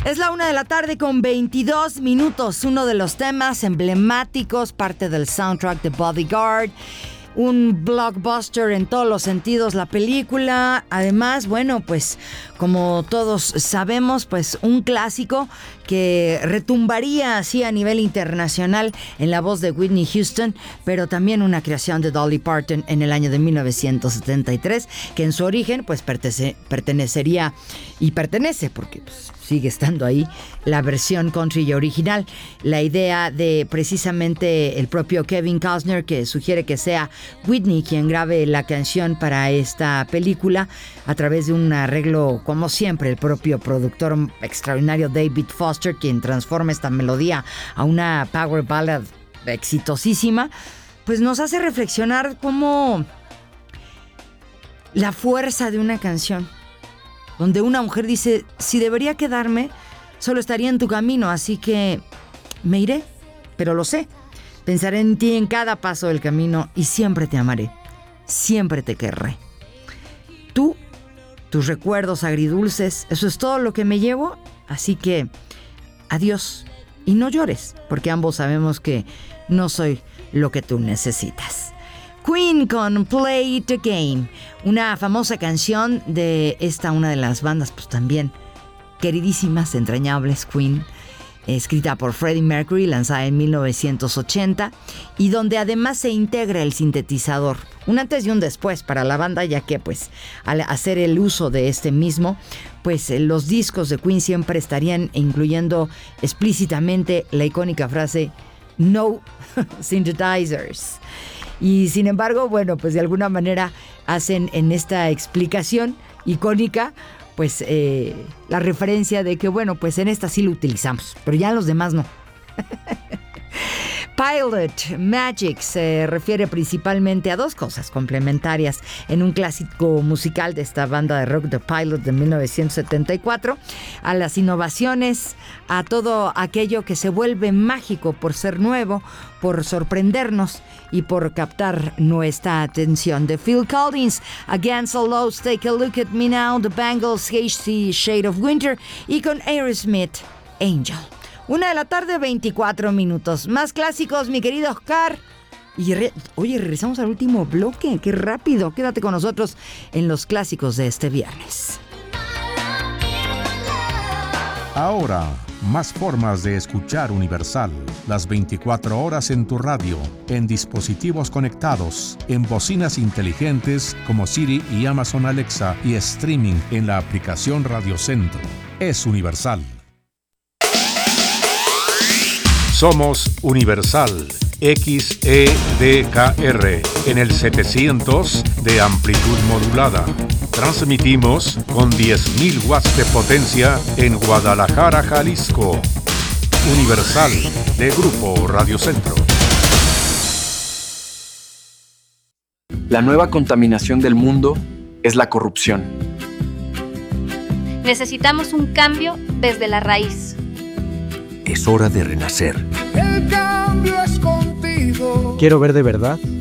Es la 1:00 con 22 minutos. Uno de los temas emblemáticos, parte del soundtrack de Bodyguard. Un blockbuster en todos los sentidos la película. Además, bueno, pues como todos sabemos, pues un clásico que retumbaría así a nivel internacional en la voz de Whitney Houston, pero también una creación de Dolly Parton en el año de 1973, que en su origen pues pertenecería y pertenece, porque pues, sigue estando ahí la versión country y original. La idea de precisamente el propio Kevin Costner, que sugiere que sea Whitney quien grabe la canción para esta película a través de un arreglo, como siempre, el propio productor extraordinario David Foster, quien transforma esta melodía a una power ballad exitosísima, pues nos hace reflexionar cómo la fuerza de una canción, donde una mujer dice: si debería quedarme, solo estaría en tu camino, así que me iré, pero lo sé, pensaré en ti en cada paso del camino y siempre te amaré, siempre te querré. Tú, tus recuerdos agridulces, eso es todo lo que me llevo, así que adiós y no llores, porque ambos sabemos que no soy lo que tú necesitas. Queen con Play It Again, una famosa canción de una de las bandas pues también queridísimas, entrañables, Queen, escrita por Freddie Mercury, lanzada en 1980, y donde además se integra el sintetizador, un antes y un después para la banda, ya que pues al hacer el uso de este mismo, pues los discos de Queen siempre estarían incluyendo explícitamente la icónica frase "No synthesizers". Y sin embargo, bueno, pues de alguna manera hacen en esta explicación icónica pues la referencia de que, bueno, pues en esta sí lo utilizamos, pero ya en los demás no. Pilot Magic se refiere principalmente a dos cosas complementarias en un clásico musical de esta banda de rock, The Pilot, de 1974, a las innovaciones, a todo aquello que se vuelve mágico por ser nuevo, por sorprendernos y por captar nuestra atención. De Phil Collins, Against All Odds, Take a Look at Me Now, The Bangles, Hasty Shade of Winter, y con Aerosmith, Angel. 1:00 24 minutos. Más clásicos, mi querido Oscar. Y oye, regresamos al último bloque. ¡Qué rápido! Quédate con nosotros en los clásicos de este viernes. Ahora, más formas de escuchar Universal. Las 24 horas en tu radio, en dispositivos conectados, en bocinas inteligentes como Siri y Amazon Alexa, y streaming en la aplicación Radio Centro. Es Universal. Somos Universal XEDKR en el 700 de amplitud modulada. Transmitimos con 10.000 watts de potencia en Guadalajara, Jalisco. Universal de Grupo Radio Centro. La nueva contaminación del mundo es la corrupción. Necesitamos un cambio desde la raíz. Es hora de renacer. El cambio es contigo. Quiero ver de verdad